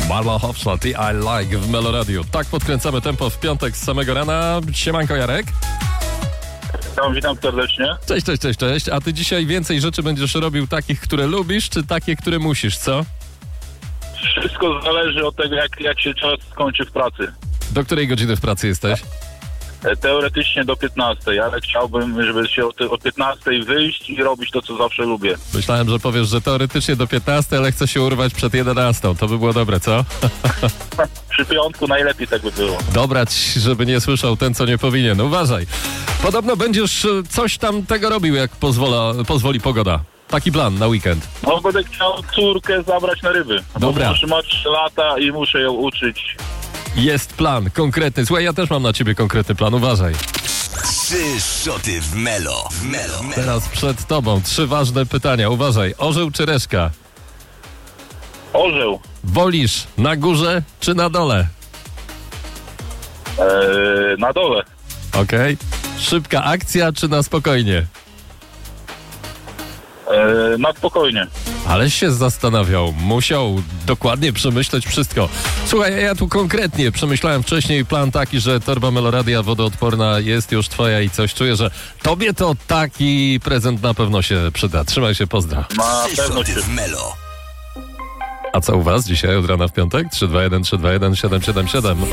Marla Hofstadt i I Like w Melo Radio. Tak podkręcamy tempo w piątek z samego rana. Siemanko, Jarek. Witam serdecznie. Cześć. A ty dzisiaj więcej rzeczy będziesz robił takich, które lubisz, czy takie, które musisz, co? Wszystko zależy od tego, jak się czas skończy w pracy. Do której godziny w pracy jesteś? Teoretycznie do 15, ale chciałbym, żeby się o 15 wyjść i robić to, co zawsze lubię. Myślałem, że powiesz, że teoretycznie do 15, ale chcę się urwać przed 11. To by było dobre, co? Przy piątku najlepiej tak by było. Dobrać, żeby nie słyszał ten, co nie powinien. Uważaj. Podobno będziesz coś tam tego robił, jak pozwoli pogoda. Taki plan na weekend. No, będę chciał córkę zabrać na ryby. Dobra. Bo już ma 3 lata i muszę ją uczyć. Jest plan, konkretny. Słuchaj, ja też mam na ciebie konkretny plan, uważaj. 3 szoty w Melo. Teraz przed tobą 3 ważne pytania, uważaj. Orzeł czy reszka? Orzeł. Wolisz na górze czy na dole? Na dole. Okej. Szybka akcja czy na spokojnie? Na spokojnie. Aleś się zastanawiał, musiał dokładnie przemyśleć wszystko. Słuchaj, ja tu konkretnie przemyślałem wcześniej plan taki, że torba Meloradia wodoodporna jest już twoja i coś czuję, że tobie to taki prezent na pewno się przyda. Trzymaj się, pozdraw. Na 3 pewno szoty się. w Melo. A co u was dzisiaj od rana w piątek? 321 321 777.